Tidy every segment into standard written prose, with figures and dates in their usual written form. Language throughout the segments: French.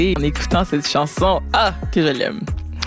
Et en écoutant cette chanson, que je l'aime.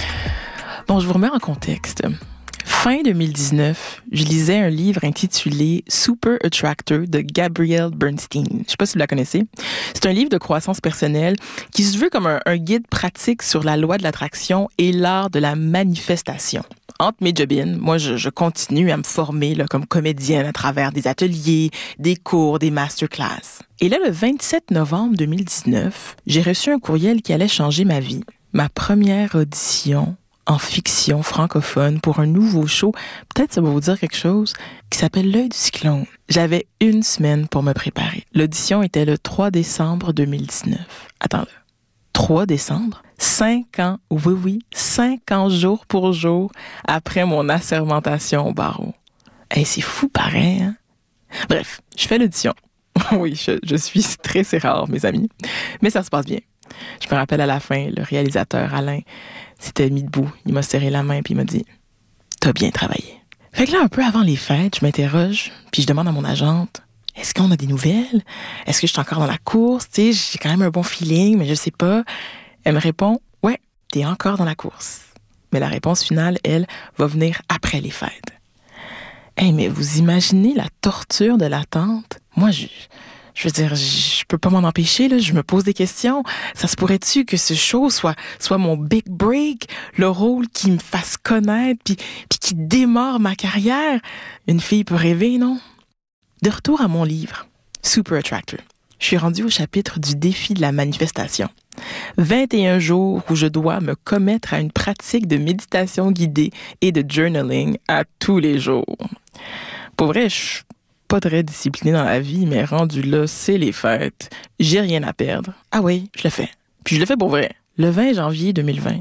Bon, je vous remets en contexte. Fin 2019, je lisais un livre intitulé Super Attractor de Gabrielle Bernstein. Je ne sais pas si vous la connaissez. C'est un livre de croissance personnelle qui se veut comme un guide pratique sur la loi de l'attraction et l'art de la manifestation. Entre mes jobines, moi, je continue à me former là, comme comédienne à travers des ateliers, des cours, des masterclass. Et là, le 27 novembre 2019, j'ai reçu un courriel qui allait changer ma vie. Ma première audition en fiction francophone pour un nouveau show, peut-être ça va vous dire quelque chose, qui s'appelle L'œil du cyclone. J'avais 1 semaine pour me préparer. L'audition était le 3 décembre 2019. Attends, 3 décembre? 5 ans, oui, 5 ans jour pour jour après mon assermentation au barreau. Hey, c'est fou pareil, hein? Bref, je fais l'audition. Oui, je suis stressée rare, mes amis. Mais ça se passe bien. Je me rappelle à la fin, le réalisateur Alain s'était mis debout. Il m'a serré la main puis il m'a dit « T'as bien travaillé ». Fait que là, un peu avant les fêtes, je m'interroge puis je demande à mon agente « Est-ce qu'on a des nouvelles? Est-ce que je suis encore dans la course? Tu sais, j'ai quand même un bon feeling, mais je sais pas. » Elle me répond « Ouais, t'es encore dans la course. » Mais la réponse finale, elle, va venir après les fêtes. Hey, mais vous imaginez la torture de l'attente? Moi, je veux dire, je peux pas m'en empêcher, là. Je me pose des questions. Ça se pourrait-tu que ce show soit mon big break, le rôle qui me fasse connaître puis qui démarre ma carrière? Une fille peut rêver, non? De retour à mon livre, Super Attractor. Je suis rendue au chapitre du défi de la manifestation. 21 jours où je dois me commettre à une pratique de méditation guidée et de journaling à tous les jours. Pour vrai, je suis pas très disciplinée dans la vie, mais rendu là, c'est les fêtes. J'ai rien à perdre. Ah oui, je le fais. Puis je le fais pour vrai. Le 20 janvier 2020,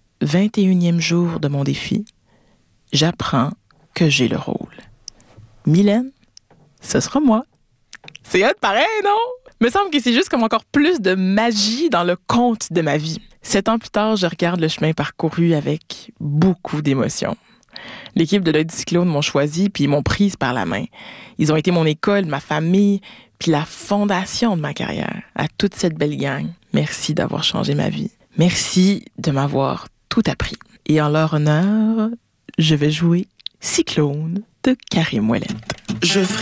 21e jour de mon défi, j'apprends que j'ai le rôle. Mylène, ce sera moi. C'est hot pareil, non? Me semble que c'est juste comme encore plus de magie dans le conte de ma vie. 7 ans plus tard, je regarde le chemin parcouru avec beaucoup d'émotion. L'équipe de l'œil du cyclone m'ont choisi puis ils m'ont prise par la main. Ils ont été mon école, ma famille, puis la fondation de ma carrière. À toute cette belle gang, merci d'avoir changé ma vie. Merci de m'avoir tout appris. Et en leur honneur, je vais jouer Cyclone de Karim Ouellet.